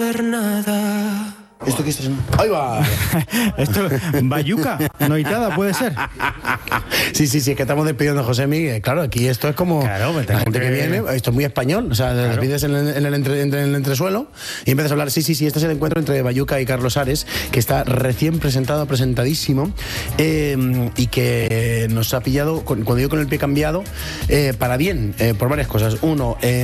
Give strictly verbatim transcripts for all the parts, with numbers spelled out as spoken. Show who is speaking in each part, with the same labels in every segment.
Speaker 1: hacer nada.
Speaker 2: ¿Esto qué está sonando? ¡Ahí va!
Speaker 3: Esto, Bayuca, noitada, puede ser.
Speaker 2: Sí, sí, sí, es que estamos despidiendo a José Miguel. Claro, aquí esto es como
Speaker 3: claro,
Speaker 2: la gente que... que viene, esto es muy español. O sea,
Speaker 3: claro.
Speaker 2: despides en el, en, el entre, en el entresuelo y empiezas a hablar. Sí, sí, sí, este es el encuentro entre Bayuca y Carlos Ares, que está recién presentado, presentadísimo, eh, y que nos ha pillado, con, cuando yo con el pie cambiado, eh, para bien, eh, por varias cosas. Uno, eh,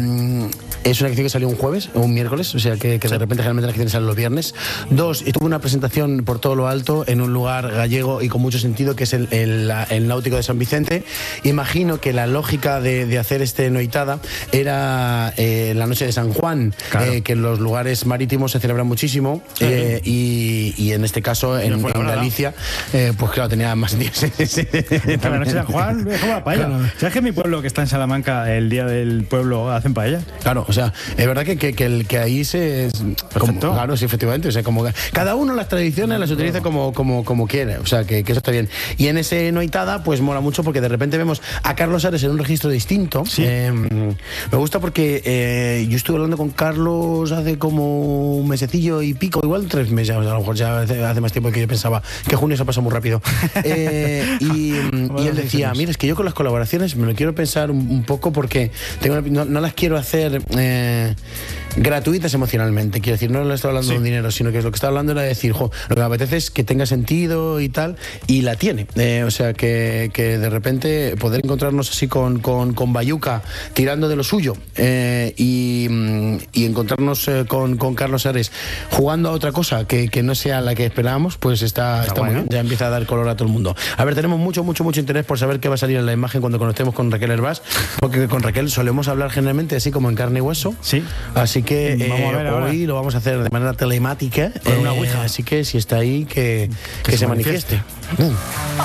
Speaker 2: es una canción que salió un jueves o un miércoles, o sea, que, que de repente generalmente las canciones salen los viernes. Dos, y tuvo una presentación por todo lo alto en un lugar gallego y con mucho sentido, que es el, el, el Náutico de San Vicente. Imagino que la lógica de, de hacer este noitada era eh, la noche de San Juan, claro. eh, que en los lugares marítimos se celebra muchísimo, sí. eh, y, y en este caso en, no en Galicia, eh, pues claro, tenía más sentido.
Speaker 3: La noche de San Juan es como la paella. Claro. ¿Sabes que en mi pueblo, que está en Salamanca, el día del pueblo hacen paella?
Speaker 2: Claro, o sea, es verdad que, que, que, el, que ahí se... Como, claro, sí, efectivamente. O sea, como que cada uno las tradiciones las utiliza como, como, como quiere. O sea, que, que eso está bien. Y en ese noitada, pues mola mucho porque de repente vemos a Carlos Ares en un registro distinto. Sí. Eh, me gusta porque eh, yo estuve hablando con Carlos hace como un mesecillo y pico, igual tres meses, a lo mejor ya hace, hace más tiempo que yo pensaba que junio se pasa muy rápido. Eh, y, y él decía, mira, es que yo con las colaboraciones me lo quiero pensar un, un poco porque tengo, no, no las quiero hacer eh, gratuitas emocionalmente. Quiero decir, no le estoy hablando sí. de un dinero, sino que lo que está hablando era decir, jo, lo que me apetece es que tenga sentido y tal, y la tiene. Eh, o sea, que, que de repente poder encontrarnos así con, con, con Bayuca tirando de lo suyo, eh, y, y encontrarnos eh, con, con Carlos Ares jugando a otra cosa que, que no sea la que esperábamos, pues está, está, está muy bien. Ya empieza a dar color a todo el mundo. A ver, tenemos mucho, mucho, mucho interés por saber qué va a salir en la imagen cuando conectemos con Raquel Herbás, porque con Raquel solemos hablar generalmente así como en carne y hueso. Sí. Así que eh, vamos a ver hoy ahora. Lo vamos a hacer de manera telemática. Con una ouija. Eh, así que si está ahí, que, que, que se, se manifieste. manifieste.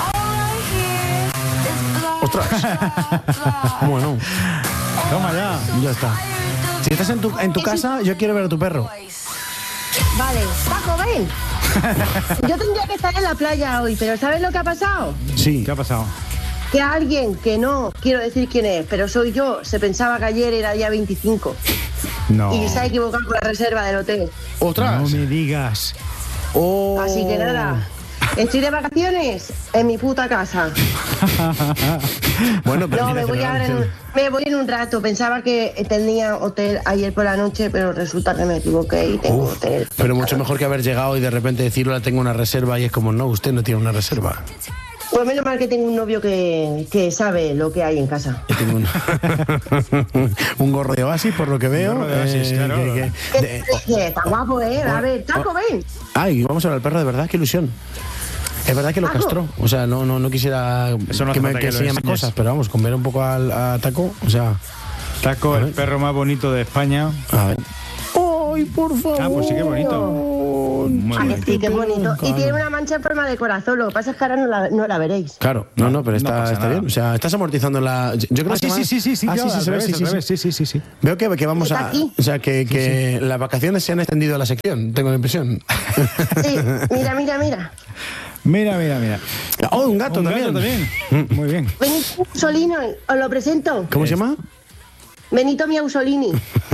Speaker 2: Mm. ¡Ostras! Bueno.
Speaker 3: Toma ya.
Speaker 2: Ya está. Si estás en tu, en tu casa, yo quiero ver a tu perro.
Speaker 4: Vale, Paco, ven. Yo tendría que estar en la playa hoy, pero ¿sabes lo que ha pasado?
Speaker 2: Sí.
Speaker 3: ¿Qué ha pasado?
Speaker 4: Que alguien que no quiero decir quién es, pero soy yo, se pensaba que ayer era día veinticinco.
Speaker 3: No.
Speaker 4: Y se ha equivocado con la reserva del hotel.
Speaker 2: ¡Ostras!
Speaker 3: No me digas.
Speaker 2: Oh.
Speaker 4: Así que nada, estoy de vacaciones en mi puta casa.
Speaker 2: Bueno, pero
Speaker 4: no, me voy, ahora en un, me voy en un rato. Pensaba que tenía hotel ayer por la noche, pero resulta que me equivoqué y tengo Uf, hotel.
Speaker 2: Pero mucho mejor que haber llegado y de repente decir, hola, tengo una reserva, y es como, no, usted no tiene una reserva.
Speaker 4: Pues menos mal que tengo un novio que, que sabe lo que hay en casa.
Speaker 2: Y tengo un, un gorro de Oasis, por lo que veo.
Speaker 3: Un gorro de Oasis, eh, claro. Que,
Speaker 4: que, de, oh, está guapo, ¿eh? A ver, Taco, oh, ven.
Speaker 2: Ay, vamos a ver al perro, de verdad, qué ilusión. Es verdad que lo
Speaker 4: Taco.
Speaker 2: castró. O sea, no, no, no quisiera
Speaker 3: Eso no
Speaker 2: que me
Speaker 3: que
Speaker 2: que enseñe más cosas, pero vamos, con ver un poco al, a Taco, o sea...
Speaker 3: Taco, el perro más bonito de España.
Speaker 2: A ver. ¡Ay, por favor!
Speaker 3: Ah, pues sí, qué bonito. Muy
Speaker 4: ah,
Speaker 3: bonito.
Speaker 4: Sí, qué bonito. Y tiene una mancha en forma de corazón. Lo que pasa es que ahora no la, no la veréis.
Speaker 2: Claro, no, no, pero está,
Speaker 3: no
Speaker 2: está bien. O sea, estás amortizando la. Yo creo
Speaker 3: ah,
Speaker 2: que
Speaker 3: sí, sí, sí, sí, sí,
Speaker 2: ah, sí, sí, se ve, sí, sí, sí, sí, sí, sí. Veo que, que vamos a.
Speaker 4: Aquí.
Speaker 2: O sea, que, que
Speaker 3: sí, sí.
Speaker 2: las vacaciones se han extendido a la sección. Tengo la impresión.
Speaker 4: Sí, mira, mira, mira.
Speaker 3: Mira, mira, mira.
Speaker 2: Oh, un gato
Speaker 3: un
Speaker 2: también.
Speaker 3: Gato también. Muy bien.
Speaker 4: Benito Mussolini, os lo presento.
Speaker 2: ¿Cómo se llama?
Speaker 4: Benito Mussolini.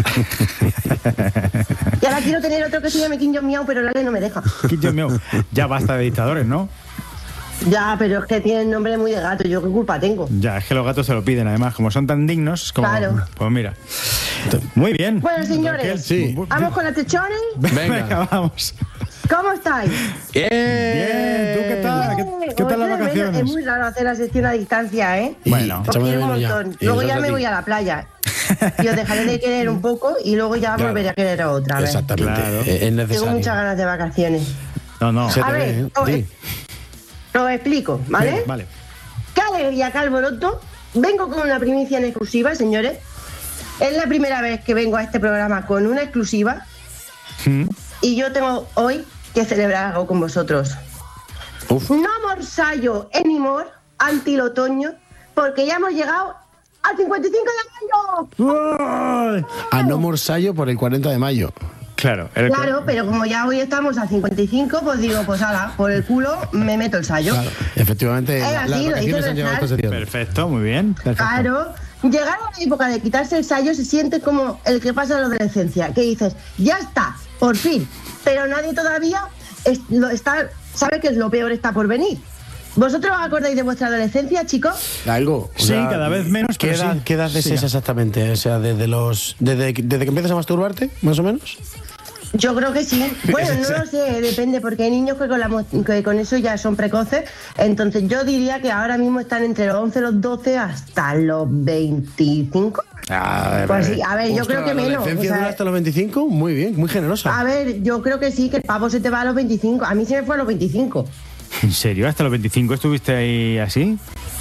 Speaker 4: Y ahora quiero tener otro que se llame Kim Jong-miau, pero Lale no me deja.
Speaker 3: Kim Jong-miau. Ya basta de dictadores, ¿no?
Speaker 4: Ya, pero es que tiene nombre muy de gato. ¿Yo qué culpa tengo?
Speaker 3: Ya, es que los gatos se lo piden, además. Como son tan dignos, como...
Speaker 4: Claro.
Speaker 3: Pues mira. Muy bien.
Speaker 4: Bueno, señores,
Speaker 2: sí.
Speaker 4: ¿vamos con la techones?
Speaker 2: Venga.
Speaker 3: Venga, vamos.
Speaker 4: ¿Cómo estáis?
Speaker 2: Bien.
Speaker 3: Bien. ¿Tú qué tal? ¿Qué, qué tal las vacaciones?
Speaker 4: Es muy raro hacer la sección a distancia, ¿eh?
Speaker 3: Bueno,
Speaker 4: os quiero un montón. Luego ya me voy a la playa. Y os dejaré de querer un poco y luego ya
Speaker 2: claro.
Speaker 4: volveré a querer a otra vez.
Speaker 2: Exactamente. Claro. Es necesario.
Speaker 4: Tengo muchas ganas de vacaciones.
Speaker 3: No, no.
Speaker 4: A ver, os,
Speaker 2: sí.
Speaker 4: os explico, ¿vale?
Speaker 3: Bien, vale.
Speaker 4: Qué alegría, qué alboroto. Vengo con una primicia en exclusiva, señores. Es la primera vez que vengo a este programa con una exclusiva. ¿Mm? Y yo tengo hoy que celebrar algo con vosotros. Uf. No morsallo anymore, anti el otoño, porque ya hemos llegado al cincuenta y cinco de mayo.
Speaker 2: A no morsallo por el cuarenta de mayo.
Speaker 3: Claro, el...
Speaker 4: claro, pero como ya hoy estamos a cincuenta y cinco, pues digo, pues ala, por el culo me meto el sallo.
Speaker 2: Claro, efectivamente.
Speaker 4: Es así, lo dice el refrán.
Speaker 3: Perfecto, muy bien. Perfecto.
Speaker 4: Claro, llegar a la época de quitarse el sayo se siente como el que pasa en la adolescencia, que dices, ya está, por fin, pero nadie todavía es, lo está, sabe que lo peor está por venir. ¿Vosotros os acordáis de vuestra adolescencia, chicos?
Speaker 2: Algo.
Speaker 3: Sí, sea, cada vez menos.
Speaker 2: ¿Qué edad,
Speaker 3: sí.
Speaker 2: ¿qué edad es
Speaker 3: sí,
Speaker 2: esa exactamente? O sea, desde los desde, desde que empiezas a masturbarte, más o menos.
Speaker 4: Yo creo que sí. Bueno, no lo sé, depende, porque hay niños que con, la, que con eso ya son precoces. Entonces yo diría que ahora mismo están entre los once, los doce hasta los veinticinco.
Speaker 2: A ver,
Speaker 4: pues sí, a ver, yo
Speaker 2: ostras,
Speaker 4: creo que
Speaker 2: ¿la
Speaker 4: menos.
Speaker 2: adolescencia
Speaker 4: O sea,
Speaker 2: dura hasta los veinticinco? Muy bien, muy generosa.
Speaker 4: A ver, yo creo que sí, que el pavo se te va a los veinticinco. A mí se me fue a los veinticinco.
Speaker 3: ¿En serio? ¿Hasta los veinticinco estuviste ahí así?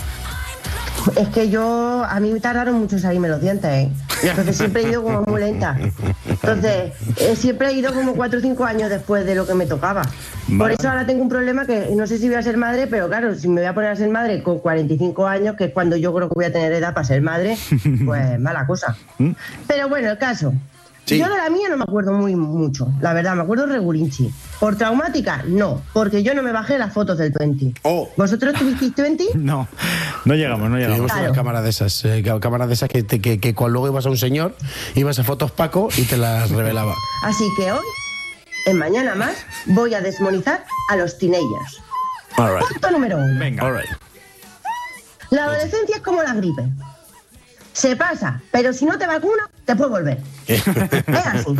Speaker 4: Es que yo, a mí me tardaron mucho en salirme los dientes, ¿eh? Entonces siempre he ido como muy lenta. Entonces, eh, siempre he ido como cuatro o cinco años después de lo que me tocaba. Vale. Por eso ahora tengo un problema que no sé si voy a ser madre, pero claro, si me voy a poner a ser madre con cuarenta y cinco años, que es cuando yo creo que voy a tener edad para ser madre, pues mala cosa. Pero bueno, el caso. Sí. Yo de la mía no me acuerdo muy mucho, la verdad, me acuerdo regulinchi. ¿Por traumática? No, porque yo no me bajé las fotos del veinte. Oh. ¿Vosotros tuvisteis veinte?
Speaker 3: No, no llegamos, no llegamos.
Speaker 2: Tuvimos claro. Unas cámaras de esas, eh, cámaras de esas que, que, que, que cuando luego ibas a un señor, ibas a Fotos Paco y te las revelaba.
Speaker 4: Así que hoy, en Mañana Más, voy a desmonizar a los teenagers.
Speaker 2: All right.
Speaker 4: Punto número uno.
Speaker 3: Venga.
Speaker 2: All right.
Speaker 4: La adolescencia es como la gripe. Se pasa, pero si no te vacunas, te puede volver. Es así.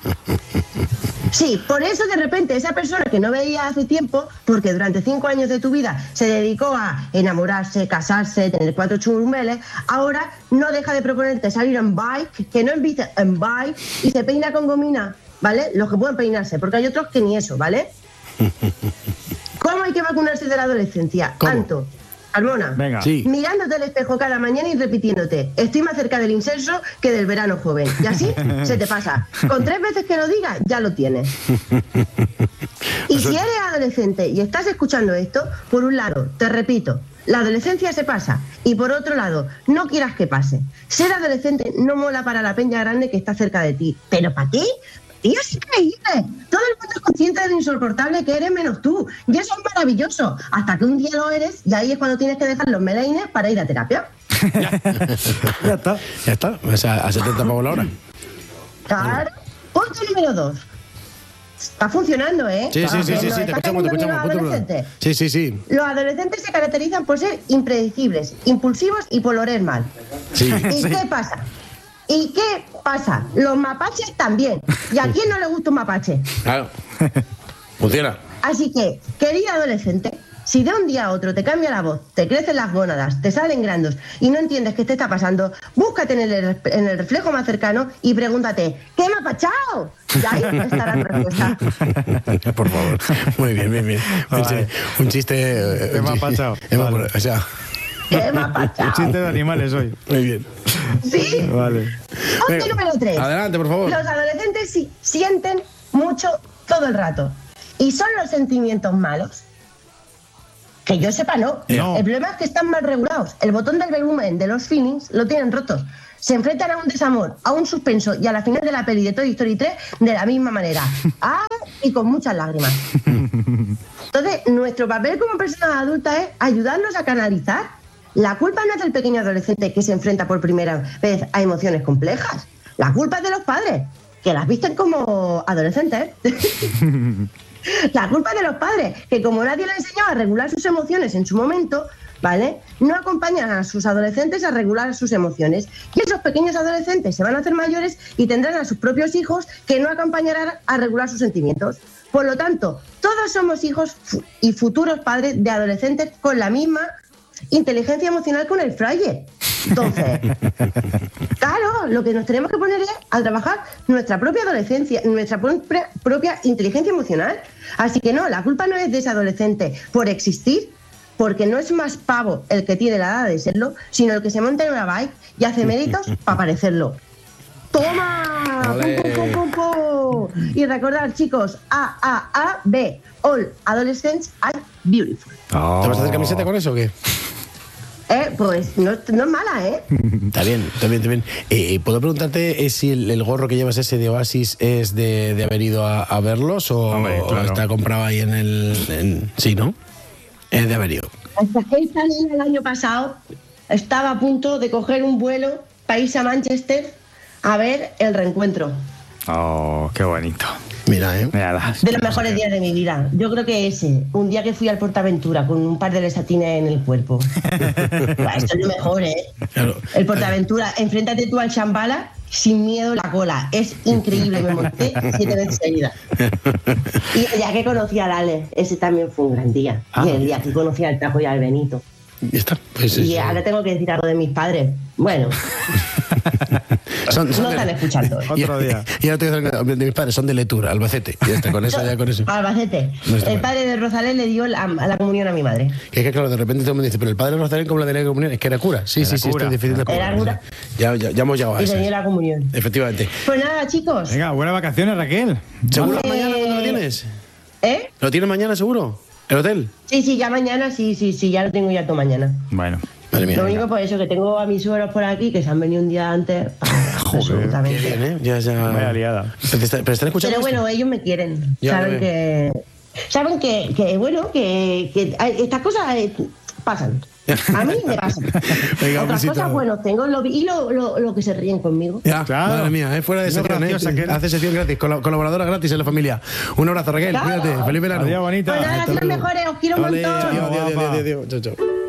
Speaker 4: Sí, por eso de repente esa persona que no veía hace tiempo, porque durante cinco años de tu vida se dedicó a enamorarse, casarse, tener cuatro churumbeles, ahora no deja de proponerte salir en bike, que no invite en bike y se peina con gomina, ¿vale? Los que pueden peinarse, porque hay otros que ni eso, ¿vale? ¿Cómo hay que vacunarse de la adolescencia?
Speaker 2: ¿Cómo?
Speaker 4: Anto, Carmona,
Speaker 3: venga.
Speaker 2: Sí.
Speaker 4: Mirándote al espejo cada mañana y repitiéndote, estoy más cerca del incenso que del verano joven. Y así se te pasa. Con tres veces que lo digas, ya lo tienes. Y si eres adolescente y estás escuchando esto, por un lado, te repito, la adolescencia se pasa. Y por otro lado, no quieras que pase. Ser adolescente no mola para la peña grande que está cerca de ti. ¿Pero para qué? Tío, es increíble. Todo el mundo es consciente de lo insoportable que eres menos tú. Y eso es maravilloso. Hasta que un día lo eres y ahí es cuando tienes que dejar los meleines para ir a terapia.
Speaker 2: Ya, ya está. Ya está. O sea, a setenta pavos la hora.
Speaker 4: Claro. Punto número dos. Está funcionando, ¿eh?
Speaker 2: Sí, sí, sí, sí, sí, te escuchamos, te escuchamos. Sí, sí, sí.
Speaker 4: Los adolescentes se caracterizan por ser impredecibles, impulsivos y por oler mal.
Speaker 2: Sí.
Speaker 4: ¿Y
Speaker 3: sí.
Speaker 4: qué pasa? ¿Y qué pasa? Los mapaches también. ¿Y a quién no le gusta un mapache?
Speaker 2: Claro. Funciona.
Speaker 4: Así que, querido adolescente, si de un día a otro te cambia la voz, te crecen las gónadas, te salen grandes y no entiendes qué te está pasando, búscate en el, en el reflejo más cercano y pregúntate, ¿qué me ha pachado? Y ahí estará la respuesta.
Speaker 2: Por favor. Muy bien, bien, bien. Vale. Un chiste...
Speaker 3: ¿Qué me ha pachado?
Speaker 2: Vale. O sea...
Speaker 4: ¿Qué me ha pachado?
Speaker 3: Un chiste de animales hoy.
Speaker 2: Muy bien.
Speaker 4: Sí.
Speaker 3: Vale.
Speaker 4: Punto número tres.
Speaker 2: Adelante, por favor.
Speaker 4: Los adolescentes sí, sienten mucho todo el rato. ¿Y son los sentimientos malos? Que yo sepa, no.
Speaker 3: no.
Speaker 4: El problema es que están mal regulados. El botón del volumen de los feelings lo tienen rotos. Se enfrentan a un desamor, a un suspenso y a la final de la peli de Toy Story tres de la misma manera. Ah, y con muchas lágrimas. Entonces, nuestro papel como personas adultas es ayudarlos a canalizar. La culpa no es del pequeño adolescente que se enfrenta por primera vez a emociones complejas. La culpa es de los padres, que las visten como adolescentes. La culpa es de los padres, que como nadie les enseñó a regular sus emociones en su momento, ¿vale? No acompañan a sus adolescentes a regular sus emociones. Y esos pequeños adolescentes se van a hacer mayores y tendrán a sus propios hijos que no acompañarán a regular sus sentimientos. Por lo tanto, todos somos hijos y futuros padres de adolescentes con la misma inteligencia emocional con el fraile. Entonces, claro, lo que nos tenemos que poner es a trabajar nuestra propia adolescencia, nuestra propia, propia inteligencia emocional. Así que no, la culpa no es de ese adolescente por existir, porque no es más pavo el que tiene la edad de serlo, sino el que se monta en una bike y hace méritos para parecerlo. ¡Toma!
Speaker 2: Vale.
Speaker 4: ¡Pum, pum, pum, pum, pum! Y recordar, chicos, A, A, A, B. All adolescents are beautiful.
Speaker 2: Oh. ¿Te vas a hacer camiseta con eso o qué?
Speaker 4: Eh, pues no, no es mala, ¿eh?
Speaker 2: Está bien, está bien, está bien. Eh, ¿Puedo preguntarte eh, si el, el gorro que llevas ese de Oasis es de, de haber ido a, a verlos o,
Speaker 3: Hombre, claro.
Speaker 2: o está comprado ahí en el... En, sí, ¿no? Es de haber ido.
Speaker 4: Hasta que salí el año pasado estaba a punto de coger un vuelo para irse a Manchester a ver el reencuentro.
Speaker 3: Oh, qué bonito.
Speaker 2: Mira, ¿eh?
Speaker 3: Mira,
Speaker 4: de los mejores días de mi vida. Yo creo que ese, un día que fui al Portaventura con un par de lesatines en el cuerpo. Esto es lo mejor, ¿eh?
Speaker 2: Claro.
Speaker 4: El Portaventura, enfréntate tú al Shambhala sin miedo la cola. Es increíble, me monté siete veces seguidas. Y ya que conocí al Ale, ese también fue un gran día. Ah. Y el día que conocí al Tajo y al Benito.
Speaker 2: Y está. Pues
Speaker 4: y ahora tengo que decir algo de mis padres. Bueno. son, son no de, están escuchando. ¿eh?
Speaker 3: Otro día.
Speaker 2: Y ahora te voy a decir de mis padres, son de Letura, Albacete. Y ya está, con eso, ya con eso.
Speaker 4: Albacete. No el padre de Rosalén le dio la, la comunión a mi madre.
Speaker 2: Que es que, claro, de repente todo el mundo dice, pero el padre de Rosalén, ¿cómo le daría la comunión? Es que era cura. Sí, era sí, sí,
Speaker 3: cura.
Speaker 2: Esto es difícil de cura.
Speaker 4: Era cura.
Speaker 2: Ya, ya, ya hemos llegado a eso.
Speaker 4: Y le dio la comunión.
Speaker 2: Efectivamente.
Speaker 4: Pues nada, chicos.
Speaker 3: Venga, buenas vacaciones, Raquel.
Speaker 2: ¿Seguro
Speaker 4: eh...
Speaker 2: mañana cuando lo tienes?
Speaker 4: ¿Eh?
Speaker 2: ¿Lo tienes mañana seguro? ¿El hotel?
Speaker 4: Sí, sí, ya mañana, sí, sí, sí, ya lo tengo ya todo mañana.
Speaker 3: Bueno.
Speaker 2: Madre mía,
Speaker 4: lo único por eso que tengo a mis suegros por aquí que se han venido un día antes.
Speaker 2: Joder, qué bien, ¿eh? Ya, ya.
Speaker 3: Vaya liada.
Speaker 2: Pero, pero están escuchando.
Speaker 4: Pero bueno,
Speaker 2: esto?
Speaker 4: ellos me quieren.
Speaker 2: Ya,
Speaker 4: saben que. Saben que, que bueno, que, que estas cosas pasan. A mí me pasan. Venga, otras cosas, bueno, tengo lo, y lo, lo, lo que se ríen conmigo.
Speaker 2: Ya, claro. Madre mía, ¿eh? Fuera de sección, ¿eh? Que... Hace sección gratis, col colaboradora gratis en la familia. Un abrazo, Raquel, claro. Cuídate, feliz verano.
Speaker 3: Adiós, bonita.
Speaker 4: Pues nada, que los mejores, os quiero un montón.
Speaker 2: Adiós, adiós, adiós, adiós. Chao, chao.